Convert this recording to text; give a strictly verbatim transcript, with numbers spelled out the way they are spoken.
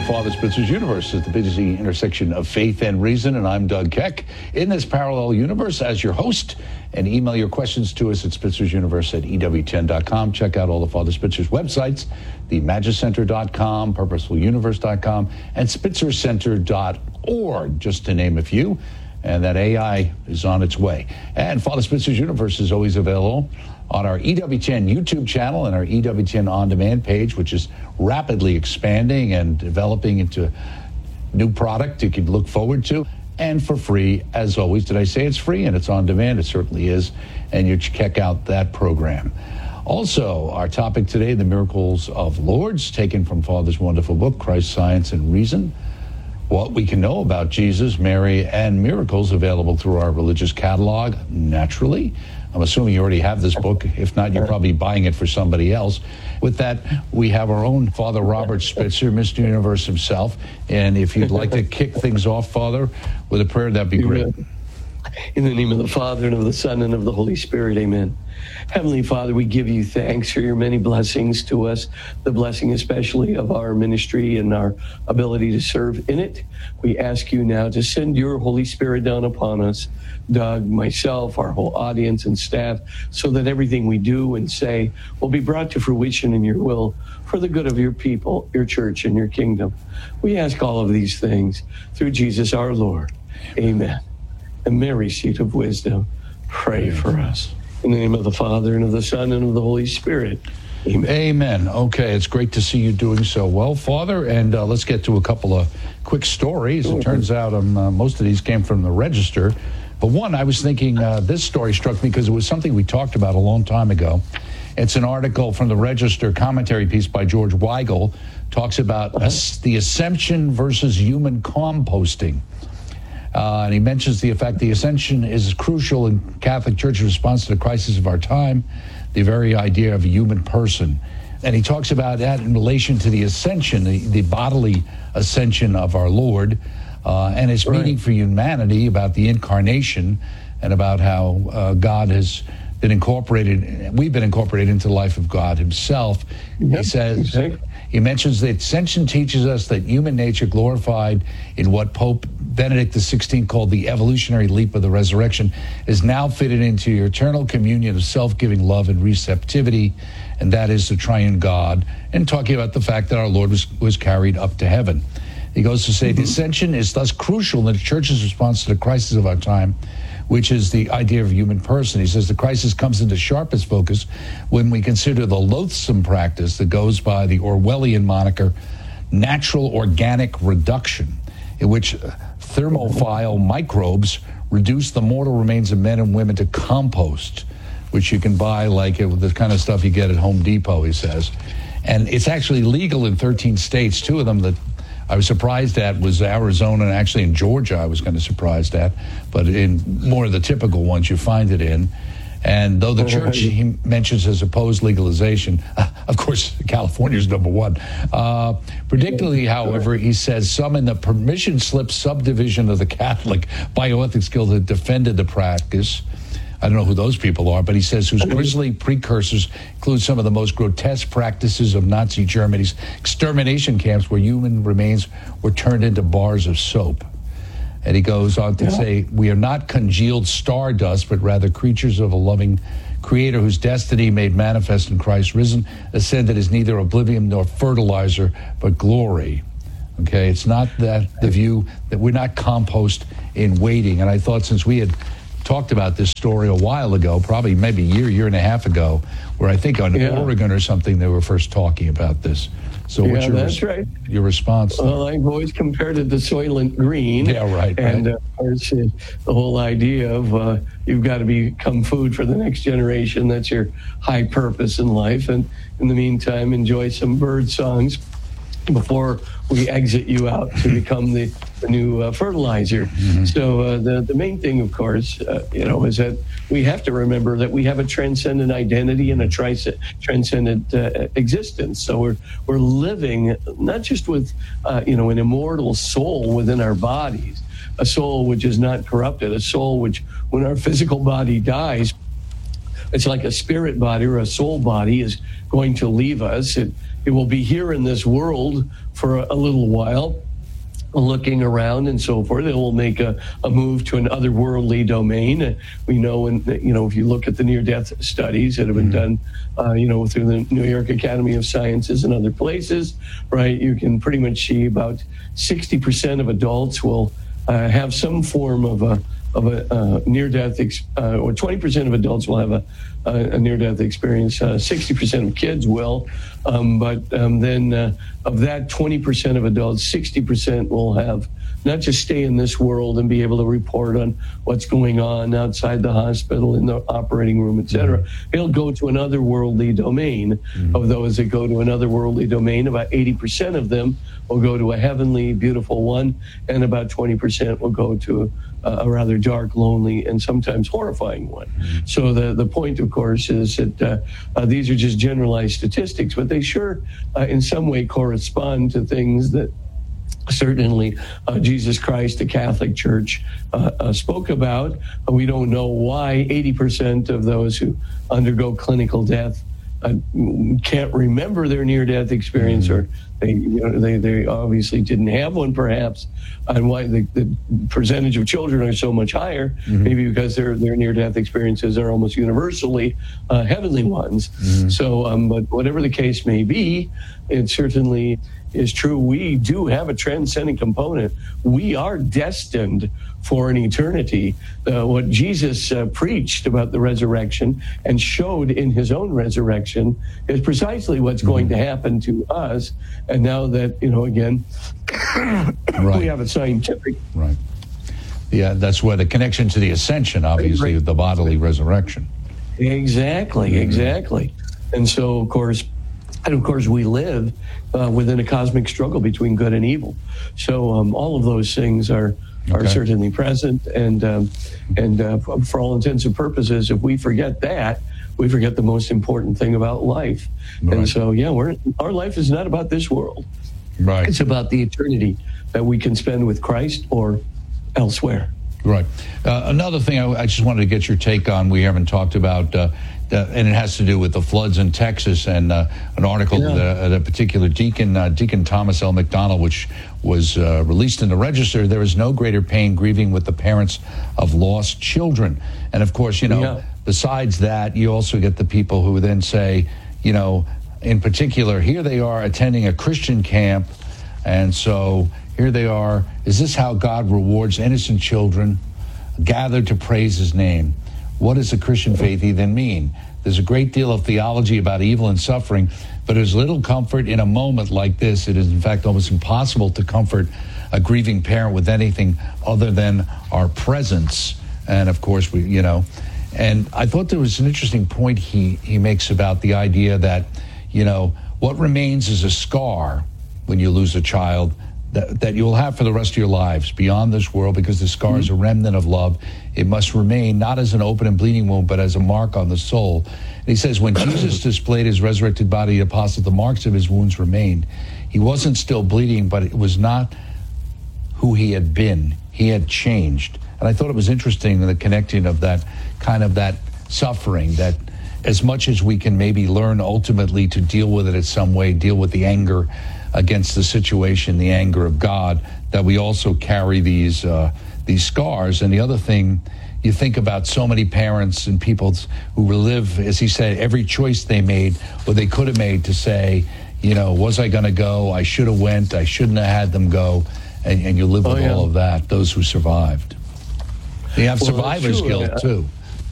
Father Spitzer's Universe is the busy intersection of faith and reason, and I'm Doug Keck in this parallel universe as your host. And email your questions to us at spitzer'suniverse at E W ten dot com. Check out all the Father Spitzer's websites, the magis center dot com, purposeful universe dot com, and spitzer center dot org, just to name a few. And that A I is on its way. And Father Spitzer's Universe is always available on our E W ten YouTube channel and our E W ten On Demand page, which is rapidly expanding and developing into new product you can look forward to. And for free, as always. Did I say it's free? And it's on demand. It certainly is. And you check out that program. Also, our topic today, the miracles of Lourdes, taken from Father's wonderful book, Christ, Science, and Reason. What we can know about Jesus, Mary, and miracles available through our religious catalog, naturally. I'm assuming you already have this book. If not, you're probably buying it for somebody else. With that, we have our own Father Robert Spitzer, Mister Universe himself. And if you'd like to kick things off, Father, with a prayer, that'd be great. In the name of the Father, and of the Son, and of the Holy Spirit, amen. Heavenly Father, we give you thanks for your many blessings to us, the blessing especially of our ministry and our ability to serve in it. We ask you now to send your Holy Spirit down upon us, Doug, myself, our whole audience and staff, so that everything we do and say will be brought to fruition in your will for the good of your people, your church, and your kingdom. We ask all of these things through Jesus our Lord. Amen. And Mary, seat of wisdom, pray for us. In the name of the Father, and of the Son, and of the Holy Spirit. Amen. Amen. Okay, it's great to see you doing so well, Father. And uh, let's get to a couple of quick stories. It turns out um, uh, most of these came from the Register. But one, I was thinking, uh, this story struck me because it was something we talked about a long time ago. It's an article from the Register, commentary piece by George Weigel, talks about uh-huh. as- the Ascension versus human composting. Uh, and he mentions the fact the Ascension is crucial in Catholic Church's response to the crisis of our time, the very idea of a human person. And he talks about that in relation to the Ascension, the, the bodily ascension of our Lord, uh, and its right. meaning for humanity, about the incarnation, and about how uh, God has been incorporated, we've been incorporated into the life of God himself. Yep. He says... Exactly. He mentions that Ascension teaches us that human nature glorified in what Pope Benedict the sixteenth called the evolutionary leap of the resurrection is now fitted into your eternal communion of self-giving love and receptivity, and that is the triune God, and talking about the fact that our Lord was, was carried up to heaven. He goes to say, mm-hmm. the Ascension is thus crucial in the Church's response to the crisis of our time, which is the idea of human person. He says the crisis comes into sharpest focus when we consider the loathsome practice that goes by the Orwellian moniker natural organic reduction, in which thermophile microbes reduce the mortal remains of men and women to compost, which you can buy like it, the kind of stuff you get at Home Depot, he says. And it's actually legal in thirteen states. Two of them that I was surprised at was Arizona, and actually in Georgia I was kind of surprised at, but in more of the typical ones you find it in. And though the church, he mentions, has opposed legalization, uh, of course, California's number one. Uh, particularly, however, he says some in the permission slip subdivision of the Catholic Bioethics Guild have defended the practice. I don't know who those people are, but he says whose grisly precursors include some of the most grotesque practices of Nazi Germany's extermination camps where human remains were turned into bars of soap. And he goes on to yeah. say, we are not congealed stardust, but rather creatures of a loving creator whose destiny made manifest in Christ risen, ascended is neither oblivion nor fertilizer, but glory. Okay, it's not that the view that we're not compost in waiting. And I thought since we had talked about this story a while ago, probably maybe a year, year and a half ago, where I think on yeah. Oregon or something they were first talking about this. So yeah, what's your, that's right. your response? Well, I've always compared it to Soylent Green. Yeah, right. And right. Uh, of course, uh, the whole idea of uh, you've got to become food for the next generation. That's your high purpose in life. And in the meantime, enjoy some bird songs before we exit you out to become the, the new uh, fertilizer. Mm-hmm. So uh, the, the main thing, of course, uh, you know, is that we have to remember that we have a transcendent identity and a tri- transcendent uh, existence. So we're we're living not just with, uh, you know, an immortal soul within our bodies, a soul which is not corrupted, a soul which, when our physical body dies, it's like a spirit body or a soul body is going to leave us. It, it will be here in this world for a, a little while, looking around and so forth. It will make a, a move to an otherworldly domain. We know, and you know, if you look at the near-death studies that have been mm-hmm. done, uh, you know, through the New York Academy of Sciences and other places, right, you can pretty much see about sixty percent of adults will uh, have some form of a of a uh, near-death, ex- uh, or twenty percent of adults will have a, a, a near-death experience. Uh, sixty percent of kids will, um, but um, then uh, of that twenty percent of adults, sixty percent will have not just stay in this world and be able to report on what's going on outside the hospital, in the operating room, et cetera. Mm-hmm. They'll go to an otherworldly domain. Mm-hmm. Of those that go to an otherworldly domain, about eighty percent of them will go to a heavenly, beautiful one, and about twenty percent will go to a, a rather dark, lonely, and sometimes horrifying one. Mm-hmm. So the, the point, of course, is that uh, uh, these are just generalized statistics, but they sure uh, in some way correspond to things that certainly uh, Jesus Christ, the Catholic Church, uh, uh, spoke about. Uh, we don't know why eighty percent of those who undergo clinical death uh, can't remember their near-death experience, mm-hmm. or they, you know, they they obviously didn't have one, perhaps, and why the, the percentage of children are so much higher, mm-hmm. maybe because their their near-death experiences are almost universally uh, heavenly ones. Mm-hmm. So, um, but whatever the case may be, it certainly is true. We do have a transcendent component. We are destined for an eternity. Uh, what Jesus uh, preached about the resurrection and showed in his own resurrection is precisely what's mm-hmm. going to happen to us. And now that, you know, again, right. we have a scientific. Right. Yeah, that's where the connection to the ascension, obviously, right. the bodily resurrection. Exactly, mm-hmm. exactly. And so, of course, And of course, we live uh, within a cosmic struggle between good and evil. So um, all of those things are are okay. certainly present. And um, and uh, for all intents and purposes, if we forget that, we forget the most important thing about life. Right. And so, yeah, we're our life is not about this world. Right. It's about the eternity that we can spend with Christ or elsewhere. Right. Uh, another thing I, I just wanted to get your take on, we haven't talked about, uh, the, and it has to do with the floods in Texas, and uh, an article yeah. that a particular deacon, uh, Deacon Thomas L. McDonald, which was uh, released in the Register. There is no greater pain grieving with the parents of lost children. And of course, you know, yeah. besides that, you also get the people who then say, you know, in particular, here they are attending a Christian camp, and so here they are. Is this how God rewards innocent children gathered to praise his name? What does the Christian faith even mean? There's a great deal of theology about evil and suffering, but there's little comfort in a moment like this. It is, in fact, almost impossible to comfort a grieving parent with anything other than our presence. And, of course, we, you know, and I thought there was an interesting point he, he makes about the idea that, you know, what remains is a scar when you lose a child that, that you'll have for the rest of your lives beyond this world, because the scar mm-hmm. is a remnant of love. It must remain not as an open and bleeding wound, but as a mark on the soul. And he says, when Jesus displayed his resurrected body, the apostles, the marks of his wounds remained. He wasn't still bleeding, but it was not who he had been. He had changed. And I thought it was interesting, the connecting of that kind of that suffering, that as much as we can maybe learn ultimately to deal with it in some way, deal with the anger against the situation, the anger of God, that we also carry these uh, these scars. And the other thing, you think about so many parents and people who live, as he said, every choice they made or they could have made to say, you know, was I going to go? I should have went. I shouldn't have had them go. And, and you live with oh, yeah. all of that, those who survived. You have well, survivor's guilt, yeah. too.